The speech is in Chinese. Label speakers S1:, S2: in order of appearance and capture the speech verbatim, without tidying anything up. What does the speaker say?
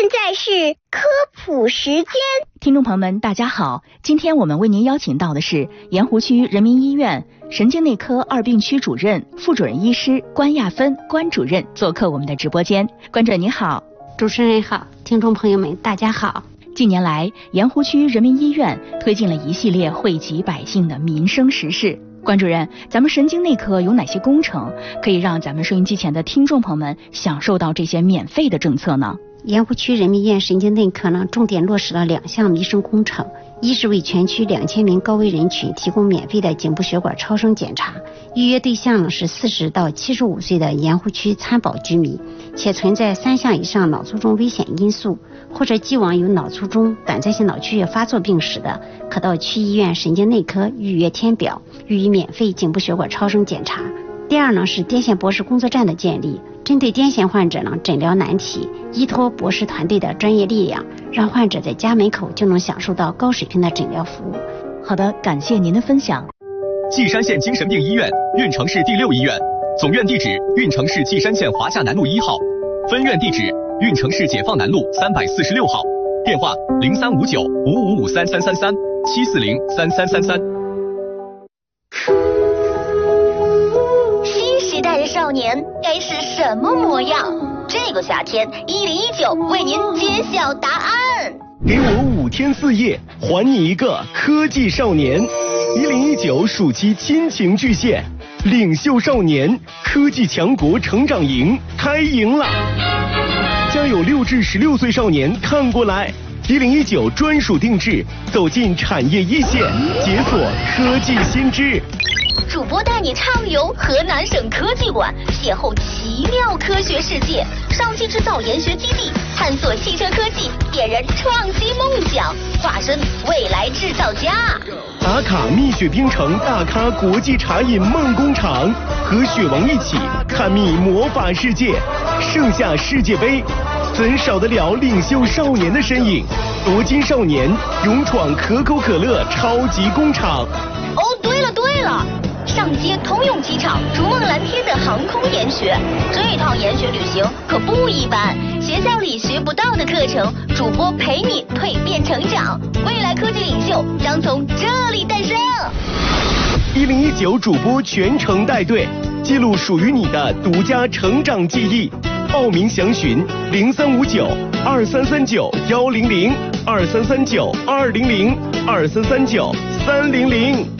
S1: 在是科普时间。
S2: 听众朋友们大家好，今天我们为您邀请到的是盐湖区人民医院神经内科二病区主任、副主任医师关亚芬关主任做客我们的直播间。关主任你好。
S3: 主持人好，听众朋友们大家好。
S2: 近年来，盐湖区人民医院推进了一系列惠及百姓的民生实事。关主任，咱们神经内科有哪些工程可以让咱们收音机前的听众朋友们享受到这些免费的政策呢？
S3: 盐湖区人民医院神经内科呢，重点落实了两项民生工程，一是为全区两千名高危人群提供免费的颈部血管超声检查，预约对象呢是四十到七十五岁的盐湖区参保居民，且存在三项以上脑卒中危险因素，或者既往有脑卒中、短暂性脑缺血发作病史的，可到区医院神经内科预约填表，予以免费颈部血管超声检查。第二呢是癫痫博士工作站的建立，针对癫痫患者呢诊疗难题，依托博士团队的专业力量，让患者在家门口就能享受到高水平的诊疗服务。
S2: 好的，感谢您的分享。
S4: 稷山县精神病医院运城市第六医院，总院地址运城市稷山县华夏南路一号，分院地址运城市解放南路三百四十六号，电话零三五九五五五三三三三七四零三三三三。
S1: 新时代的少年该是什么模样？这个夏天，一零一九为您揭晓答案。
S5: 给我五天四夜，还你一个科技少年。一零一九暑期亲情巨献，领袖少年科技强国成长营开营了，将有六至十六岁少年看过来。一零一九专属定制，走进产业一线，解锁科技新知。
S1: 主播带你畅游河南省科技馆，邂逅奇妙科学世界；上汽制造研学基地，探索汽车科技，点燃创新梦想，化身未来制造家。
S5: 打卡蜜雪冰城大咖国际茶饮梦工厂，和雪王一起探秘魔法世界。盛夏世界杯，怎少得了领袖少年的身影？夺金少年勇闯可口可乐超级工厂。
S1: 哦，对了对了，上街通用机场逐梦蓝天的航空研学，这趟研学旅行可不一般，学校里学不到的课程，主播陪你蜕变成长，未来科技领袖将从这里诞生。
S5: 一零一九主播全程带队，记录属于你的独家成长记忆。报名详询零三五九二三三九幺零零二三三九二零零二三三九三零零。